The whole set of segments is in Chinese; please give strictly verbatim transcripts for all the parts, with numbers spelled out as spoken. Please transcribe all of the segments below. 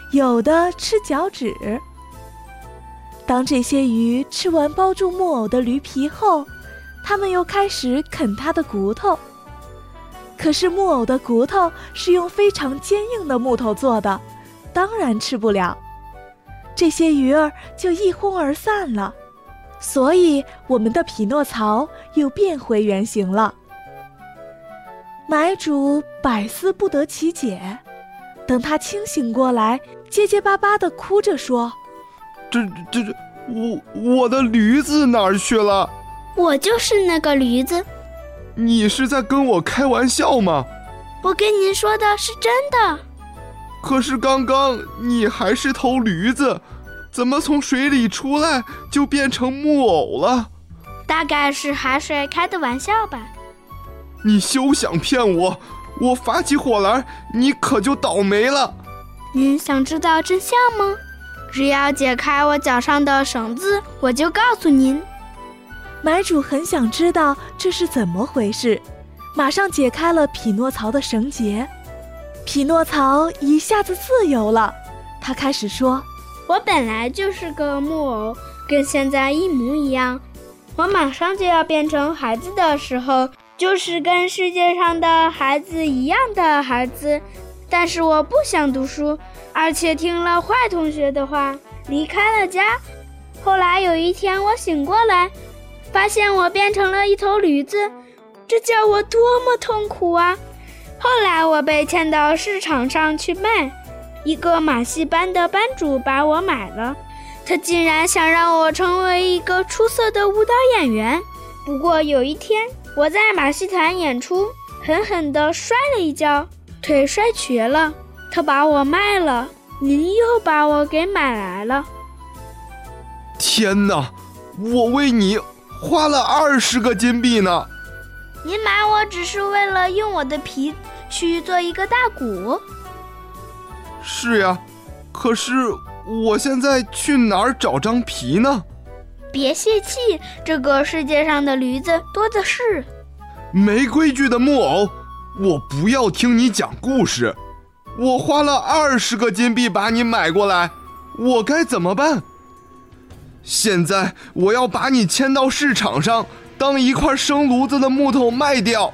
有的吃脚趾。当这些鱼吃完包住木偶的驴皮后，它们又开始啃它的骨头。可是木偶的骨头是用非常坚硬的木头做的，当然吃不了。这些鱼儿就一哄而散了，所以我们的匹诺曹又变回原形了。买主百思不得其解，等他清醒过来，结结巴巴地哭着说： 这这这，我我的驴子哪儿去了？ 我就是那个驴子。 你是在跟我开玩笑吗？ 我跟您说的是真的。 可是刚刚你还是头驴子，怎么从水里出来就变成木偶了？ 大概是海水开的玩笑吧。 你休想骗我，我发起火来，你可就倒霉了。 您想知道真相吗？只要解开我脚上的绳子，我就告诉您。 买主很想知道这是怎么回事，马上解开了匹诺曹的绳结。匹诺曹一下子自由了，他开始说： 我本来就是个木偶，跟现在一模一样。我马上就要变成孩子的时候，就是跟世界上的孩子一样的孩子。但是我不想读书，而且听了坏同学的话，离开了家。后来有一天我醒过来，发现我变成了一头驴子，这叫我多么痛苦啊！后来我被牵到市场上去卖，一个马戏班的班主把我买了，他竟然想让我成为一个出色的舞蹈演员。不过有一天，我在马戏团演出，狠狠地摔了一跤，腿摔瘸了，他把我卖了，您又把我给买来了。 天哪，我为你花了二十个金币呢。 您买我只是为了用我的皮去做一个大鼓。 是呀，可是我现在去哪儿找张皮呢？ 别泄气，这个世界上的驴子多的是。 没规矩的木偶，我不要听你讲故事。我花了二十个金币把你买过来，我该怎么办？现在我要把你牵到市场上，当一块生炉子的木头卖掉。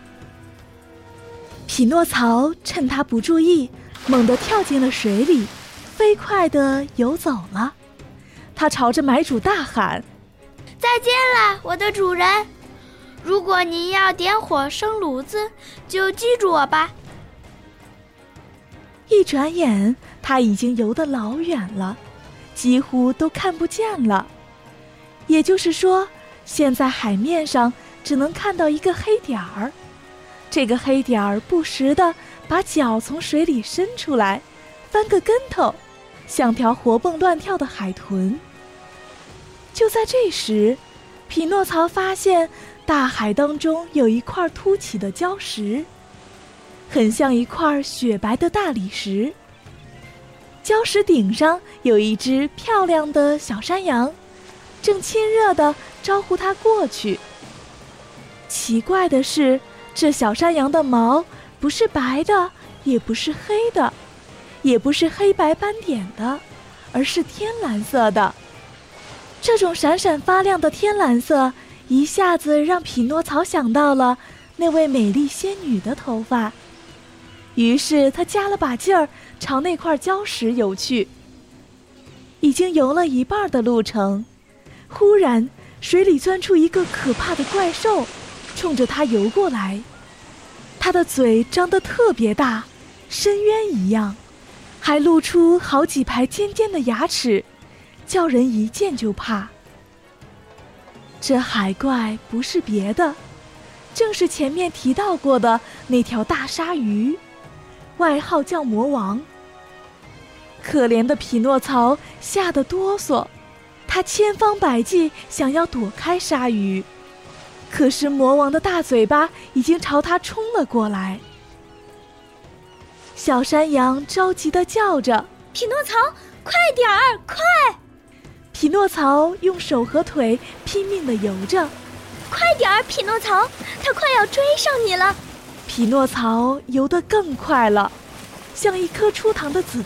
匹诺曹趁他不注意，猛地跳进了水里，飞快地游走了。他朝着买主大喊： 再见了，我的主人！如果您要点火生炉子，就记住我吧。 一转眼，他已经游得老远了，几乎都看不见了。也就是说，现在海面上只能看到一个黑点儿。这个黑点儿不时地把脚从水里伸出来，翻个跟头，像条活蹦乱跳的海豚。就在这时，匹诺曹发现大海当中有一块凸起的礁石，很像一块雪白的大理石。礁石顶上有一只漂亮的小山羊，正亲热地招呼他过去。奇怪的是，这小山羊的毛不是白的，也不是黑的，也不是黑白斑点的，而是天蓝色的。这种闪闪发亮的天蓝色一下子让匹诺曹想到了那位美丽仙女的头发，于是他加了把劲儿朝那块礁石游去。已经游了一半的路程，忽然水里钻出一个可怕的怪兽，冲着他游过来。他的嘴张得特别大，深渊一样，还露出好几排尖尖的牙齿，叫人一见就怕。这海怪不是别的，正是前面提到过的那条大鲨鱼，外号叫魔王。可怜的匹诺曹吓得哆嗦，他千方百计想要躲开鲨鱼，可是魔王的大嘴巴已经朝他冲了过来。小山羊着急地叫着： 匹诺曹，快点儿，快！ 匹诺曹用手和腿拼命地游着。 快点儿，匹诺曹，他快要追上你了。 匹诺曹游得更快了，像一颗出膛的子